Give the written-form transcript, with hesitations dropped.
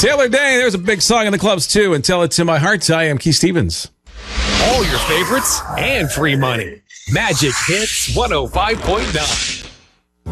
Taylor Dane, there's a big song in the clubs too. And Tell It to My Heart. I am Keith Stevens. All your favorites and free money. Magic Hits 105.9.